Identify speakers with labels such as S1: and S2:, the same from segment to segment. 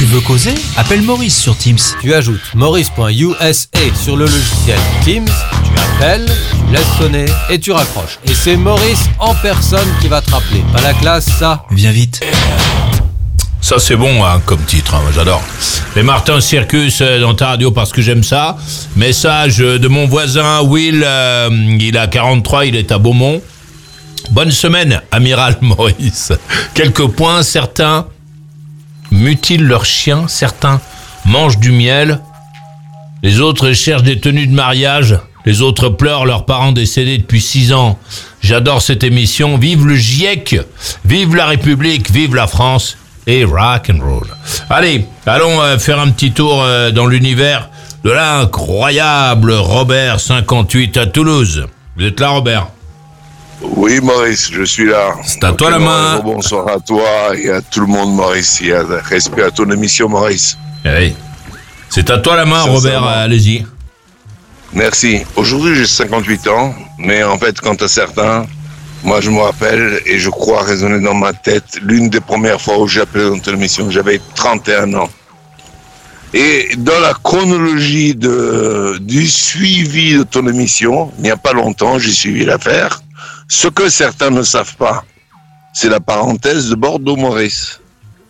S1: veux causer? Appelle Maurice sur Teams.
S2: Tu ajoutes maurice.usa sur le logiciel Teams, tu appelles, tu laisses sonner et tu raccroches. Et c'est Maurice en personne qui va te rappeler. Pas la classe, ça?
S1: Viens vite.
S3: Ça c'est bon hein, comme titre, hein, j'adore. Les Martin Circus dans ta radio parce que j'aime ça. Message de mon voisin Will, il a 43, il est à Beaumont. Bonne semaine, amiral Maurice. Quelques points, certains mutilent leurs chiens, certains mangent du miel, les autres cherchent des tenues de mariage, les autres pleurent leurs parents décédés depuis 6 ans. J'adore cette émission, vive le GIEC, vive la République, vive la France et rock and roll. Allez, allons faire un petit tour dans l'univers de l'incroyable Robert 58 à Toulouse. Vous êtes là, Robert?
S4: Oui, Maurice, je suis là.
S3: C'est à toi la main.
S4: Bonsoir à toi et à tout le monde, Maurice. Et respect à ton émission, Maurice.
S3: Oui. C'est à toi la main, Robert, allez-y.
S4: Merci. Aujourd'hui, j'ai 58 ans, mais en fait, quant à certains, moi, je me rappelle et je crois résonner dans ma tête l'une des premières fois où j'ai appelé dans ton émission, j'avais 31 ans. Et dans la chronologie du suivi de ton émission, il n'y a pas longtemps, j'ai suivi l'affaire. Ce que certains ne savent pas, c'est la parenthèse de Bordeaux, Maurice.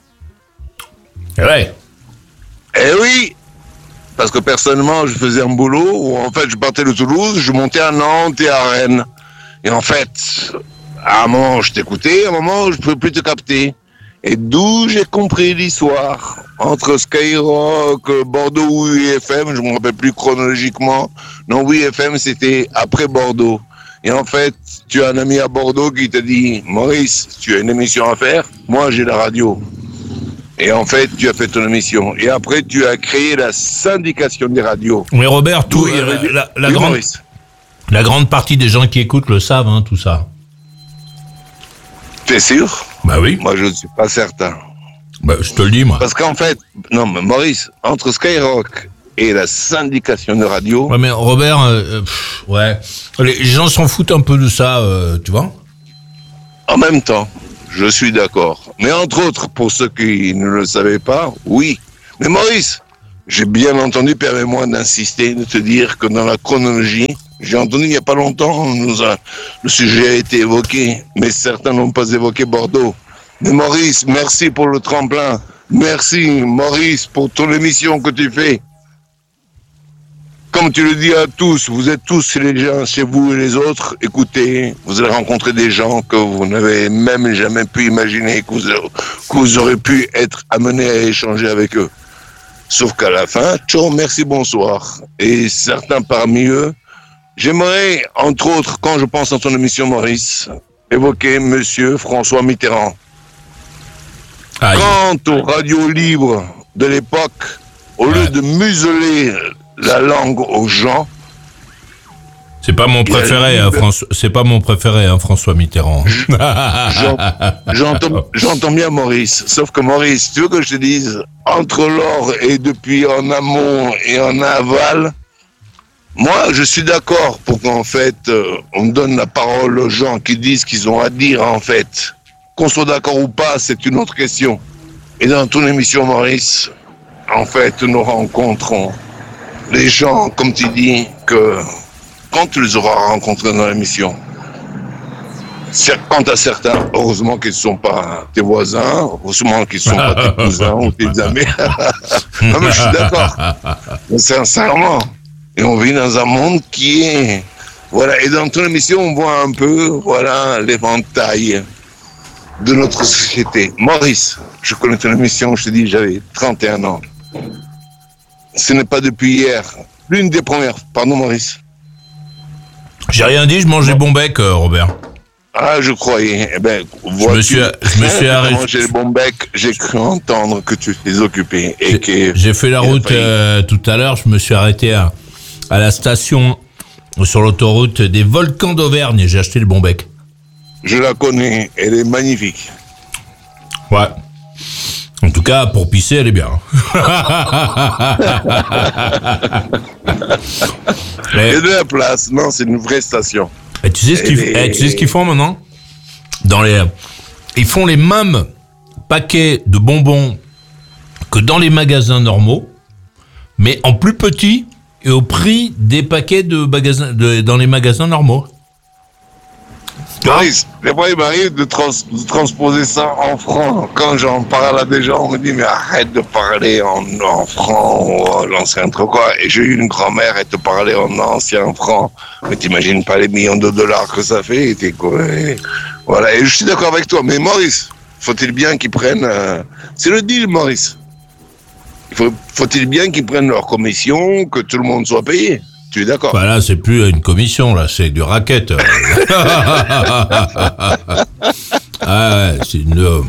S3: Ouais.
S4: Eh oui, parce que personnellement, je faisais un boulot où en fait, je partais de Toulouse, je montais à Nantes et à Rennes. Et en fait, à un moment, je t'écoutais, à un moment, je ne pouvais plus te capter. Et d'où j'ai compris l'histoire entre Skyrock, Bordeaux ou UFM, je ne me rappelle plus chronologiquement. Non, UFM, c'était après Bordeaux. Et en fait, tu as un ami à Bordeaux qui t'a dit « Maurice, tu as une émission à faire, moi j'ai la radio. » Et en fait, tu as fait ton émission. Et après, tu as créé la syndication des radios.
S3: Mais Robert, la grande partie des gens qui écoutent le savent, hein, tout ça.
S4: T'es sûr?
S3: Bah oui.
S4: Moi, je ne suis pas certain.
S3: Bah, je te le dis, moi.
S4: Parce qu'en fait, non, mais Maurice, entre Skyrock et la syndication de radio...
S3: Ouais, mais Robert, ouais, les gens s'en foutent un peu de ça, tu vois.
S4: En même temps, je suis d'accord. Mais entre autres, pour ceux qui ne le savaient pas, oui. Mais Maurice, j'ai bien entendu, permets-moi d'insister, de te dire que dans la chronologie, j'ai entendu il n'y a pas longtemps, le sujet a été évoqué, mais certains n'ont pas évoqué Bordeaux. Mais Maurice, merci pour le tremplin. Merci, Maurice, pour ton émission que tu fais. Comme tu le dis à tous, vous êtes tous les gens chez vous et les autres, écoutez, vous allez rencontrer des gens que vous n'avez même jamais pu imaginer que vous aurez pu être amenés à échanger avec eux. Sauf qu'à la fin, ciao, merci, bonsoir. Et certains parmi eux, j'aimerais, entre autres, quand je pense à ton émission, Maurice, évoquer Monsieur François Mitterrand.
S3: Aïe.
S4: Quant aux radios libres de l'époque, au lieu de museler la langue aux gens.
S3: C'est pas mon préféré, c'est pas mon préféré, François Mitterrand.
S4: J'entends bien Maurice. Sauf que Maurice, tu veux que je te dise, entre l'or et depuis en amont et en aval, moi je suis d'accord pour qu'en fait on donne la parole aux gens qui disent ce qu'ils ont à dire en fait. Qu'on soit d'accord ou pas, c'est une autre question. Et dans ton émission, Maurice, en fait, nous rencontrons les gens, comme tu dis, que quand tu les auras rencontrés dans l'émission, quant à certains, heureusement qu'ils ne sont pas tes voisins, heureusement qu'ils ne sont pas tes cousins ou tes amis. Non, mais je suis d'accord. Mais sincèrement. Et on vit dans un monde qui est... Voilà. Et dans ton émission, on voit un peu, voilà, l'éventail de notre société. Maurice, je connais ton émission, je te dis, j'avais 31 ans. Ce n'est pas depuis hier. L'une des premières. Pardon, Maurice.
S3: J'ai rien dit, je mangeais bon bec, Robert.
S4: Ah, je croyais. Eh ben,
S3: je me suis arrêté.
S4: Manger le bon bec, j'ai cru entendre que tu t'es occupé.
S3: J'ai fait la route tout à l'heure, je me suis arrêté à la station sur l'autoroute des Volcans d'Auvergne et j'ai acheté le bon bec.
S4: Je la connais, elle est magnifique.
S3: Ouais. En tout cas, pour pisser, elle est bien.
S4: Il y a de la place. Non, c'est une vraie station.
S3: Et tu sais ce qu'ils font maintenant ? Ils font les mêmes paquets de bonbons que dans les magasins normaux, mais en plus petit et au prix des paquets dans les magasins normaux.
S4: Maurice, des fois, il m'arrive de transposer ça en francs. Quand j'en parle à des gens, on me dit, mais arrête de parler en francs ou en ancien truc, quoi. Et j'ai eu une grand-mère, elle te parlait en ancien francs. Mais t'imagines pas les millions de dollars que ça fait. Voilà, et je suis d'accord avec toi. Mais Maurice, faut-il bien qu'ils prennent... C'est le deal, Maurice. Faut-il bien qu'ils prennent leur commission, que tout le monde soit payé? Tu es d'accord?
S3: Bah là, c'est plus une commission, là, c'est du racket. Ah ouais, c'est une...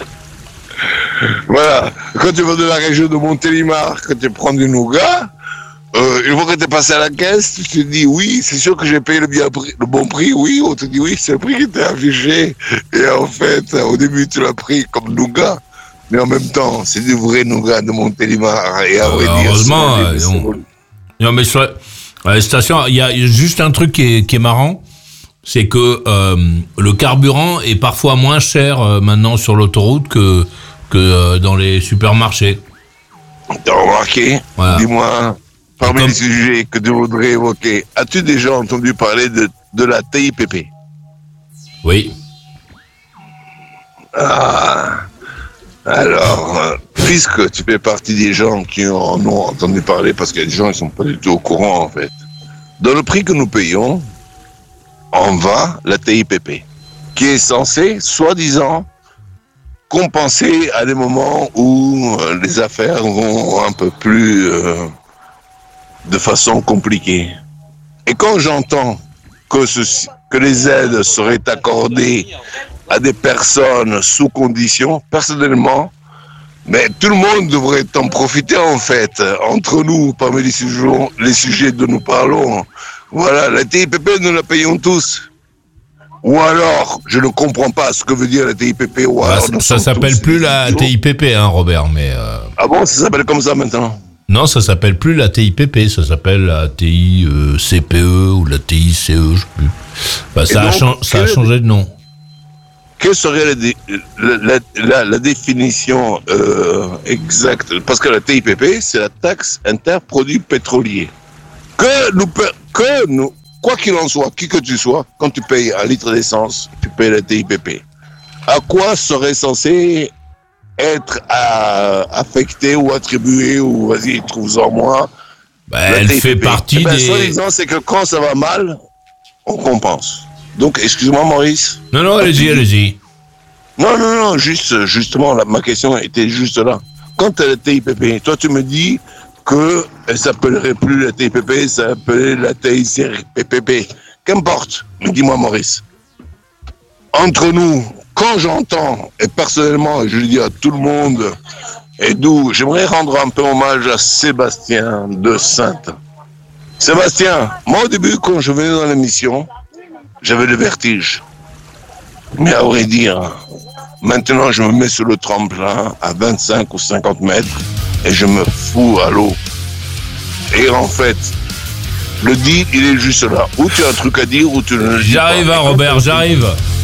S4: Voilà, quand tu vas de la région de Montélimar, que tu prends du nougat, une fois que tu es passé à la caisse, tu te dis oui, c'est sûr que j'ai payé le bon prix, oui, on te dit oui, c'est le prix qui était affiché. Et en fait, au début, tu l'as pris comme nougat, mais en même temps, c'est du vrai nougat de Montélimar. Et à vrai dire,
S3: heureusement, non, mais sur la station, il y a juste un truc qui est marrant, c'est que le carburant est parfois moins cher maintenant sur l'autoroute que dans les supermarchés.
S4: T'as remarqué?
S3: Voilà.
S4: Dis-moi, parmi les sujets que tu voudrais évoquer, as-tu déjà entendu parler de la TIPP?
S3: Oui.
S4: Ah, alors, puisque tu fais partie des gens qui en ont entendu parler, parce qu'il y a des gens qui ne sont pas du tout au courant, en fait. Dans le prix que nous payons, on va la TIPP, qui est censée, soi-disant, compenser à des moments où les affaires vont un peu plus de façon compliquée. Et quand j'entends que les aides seraient accordées à des personnes sous condition, personnellement, mais tout le monde devrait en profiter en fait, entre nous, parmi les sujets dont nous parlons. Voilà, la TIPP, nous la payons tous. Ou alors, je ne comprends pas ce que veut dire la TIPP. Ou alors,
S3: ça s'appelle plus la TIPP, hein, Robert, mais...
S4: Ah bon, ça s'appelle comme ça maintenant?
S3: Non, ça s'appelle plus la TIPP, ça s'appelle la TICPE ou la TICE, je sais plus. Bah, ça a changé de nom.
S4: Quelle serait la définition exacte? Parce que la TIPP, c'est la taxe interproduit pétrolier. Quoi qu'il en soit, qui que tu sois, quand tu payes un litre d'essence, tu payes la TIPP. À quoi serait censé être affecté ou attribué, ou vas-y, trouve-en moi,
S3: elle TIPP. Fait partie des...
S4: Soi-disant, c'est que quand ça va mal, on compense. Donc, excuse-moi, Maurice.
S3: Non, allez-y.
S4: Non, justement, ma question était juste là. Quand tu as la TIPP, toi, tu me dis que elle s'appellerait plus la TIPP, ça s'appellerait la TICPP. Qu'importe, mais dis-moi, Maurice. Entre nous, quand j'entends, et personnellement, je le dis à tout le monde, et d'où j'aimerais rendre un peu hommage à Sébastien de Sainte. Sébastien, moi au début, quand je venais dans l'émission, j'avais le vertige. Mais à vrai dire, maintenant je me mets sur le tremplin à 25 ou 50 mètres et je me fous à l'eau. Et en fait, le deal, il est juste là. Ou tu as un truc à dire, ou tu ne le dis pas.
S3: J'arrive, Robert, j'arrive.